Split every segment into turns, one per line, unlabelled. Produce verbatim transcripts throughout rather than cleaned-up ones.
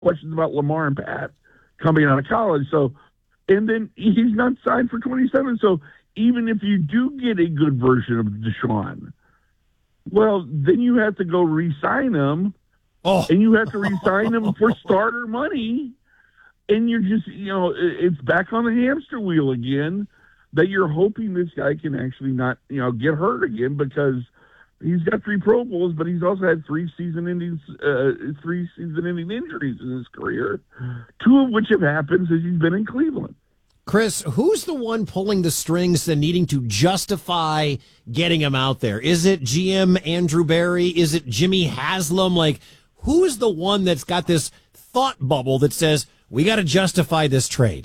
questions about Lamar and Pat coming out of college. So, and then he's not signed for twenty-seven. So even if you do get a good version of Deshaun, well, then you have to go re-sign him,
oh.
and you have to re-sign him for starter money. And you're just, you know, it's back on the hamster wheel again, that you're hoping this guy can actually not, you know, get hurt again, because he's got three Pro Bowls, but he's also had three season-ending, uh, three season-ending injuries in his career, two of which have happened since he's been in Cleveland.
Chris, who's the one pulling the strings and needing to justify getting him out there? Is it G M Andrew Berry? Is it Jimmy Haslam? Like, who is the one that's got this thought bubble that says, we got to justify this trade?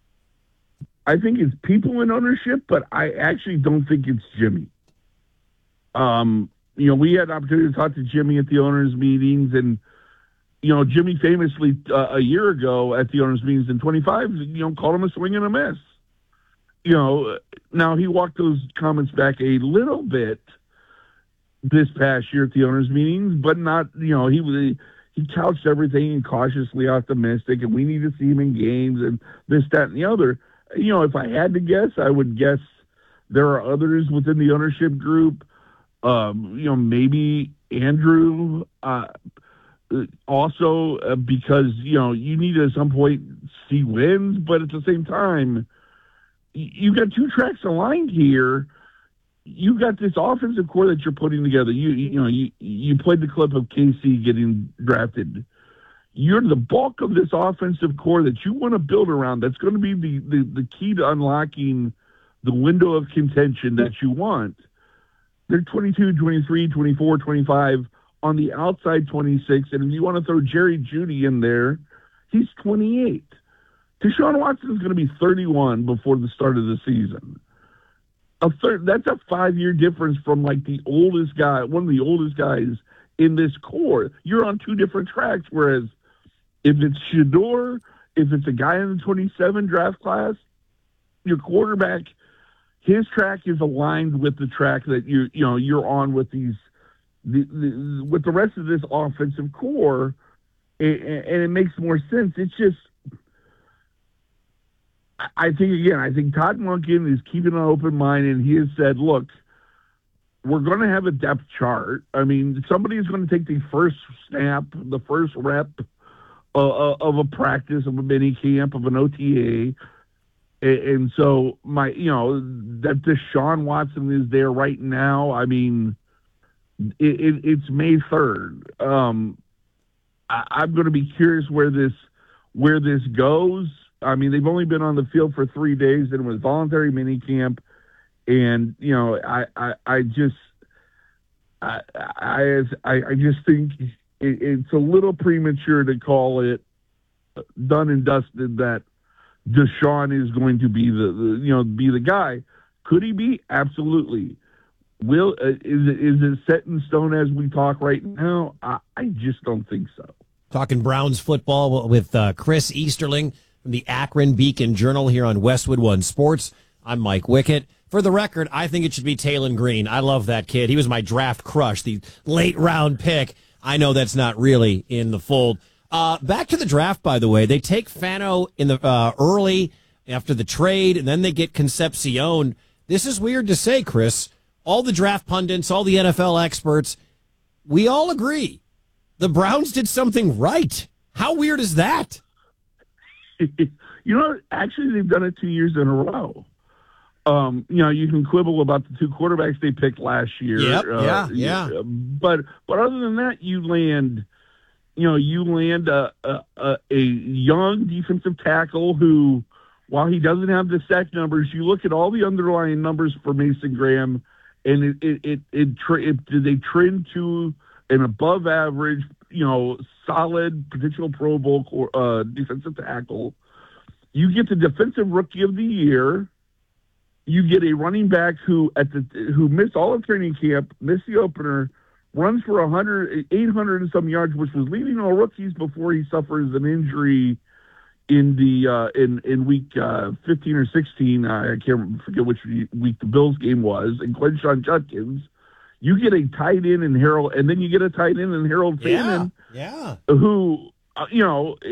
I think it's people in ownership, but I actually don't think it's Jimmy. Um, you know, we had an opportunity to talk to Jimmy at the owners' meetings, and, you know, Jimmy famously uh, a year ago at the owners' meetings in twenty-five, you know, called him a swing and a miss. You know, now he walked those comments back a little bit this past year at the owners' meetings, but not, you know, he was... He couched everything and cautiously optimistic, and we need to see him in games and this, that, and the other. You know, if I had to guess, I would guess there are others within the ownership group. Um, you know, maybe Andrew uh, also uh, because, you know, you need to at some point see wins, but at the same time, you got two tracks aligned here. You got this offensive core that you're putting together. You you know you you played the clip of K C getting drafted. You're the bulk of this offensive core that you want to build around. That's going to be the, the, the key to unlocking the window of contention that you want. They're twenty-two, twenty-three, twenty-four, twenty-five, on the outside twenty-six, and if you want to throw Jerry Jeudy in there, he's twenty-eight. Deshaun Watson is going to be thirty-one before the start of the season. A third, that's a five-year difference from like the oldest guy, one of the oldest guys in this core. You're on two different tracks, whereas if it's Shedeur, if it's a guy in the twenty-seven draft class, your quarterback, his track is aligned with the track that you you know you're on with these the, the, with the rest of this offensive core, and, and it makes more sense. It's just, I think, again, I think Todd Monken is keeping an open mind, and he has said, look, we're going to have a depth chart. I mean, somebody is going to take the first snap, the first rep uh, of a practice, of a mini camp, of an O T A. And so, my, you know, that Deshaun Watson is there right now. I mean, it, it, it's May third. Um, I, I'm going to be curious where this where this goes. I mean, they've only been on the field for three days, and it was voluntary minicamp. And, you know, I, I, I just, I, I, I just think it, it's a little premature to call it done and dusted that Deshaun is going to be the, the you know, be the guy. Could he be? Absolutely. Will, uh, is it, is it set in stone as we talk right now? I, I just don't think so.
Talking Browns football with uh, Chris Easterling from the Akron Beacon Journal here on Westwood One Sports. I'm Mike Wickett. For the record, I think it should be Taylon Green. I love that kid. He was my draft crush, the late round pick. I know that's not really in the fold. Uh, back to the draft, by the way. They take Fano in the uh, early after the trade, and then they get Concepcion. This is weird to say, Chris. All the draft pundits, all the N F L experts, we all agree the Browns did something right. How weird is that?
You know, actually, they've done it two years in a row. Um, you know, you can quibble about the two quarterbacks they picked last year.
Yep,
uh,
yeah, yeah.
But but other than that, you land, you know, you land a, a, a young defensive tackle who, while he doesn't have the sack numbers, you look at all the underlying numbers for Mason Graham, and it it it, it, it, it they trend to an above average, you know, solid potential Pro Bowl uh, defensive tackle. You get the defensive rookie of the year. You get a running back who at the who missed all of training camp, missed the opener, runs for one hundred, eight hundred and some yards, which was leading all rookies before he suffers an injury in the uh, in in week uh, fifteen or sixteen. I can't forget which week the Bills game was. And Quinshon Judkins, you get a tight end in Harold, and then you get a tight end in Harold
yeah,
Fannin,
yeah,
who uh, you know,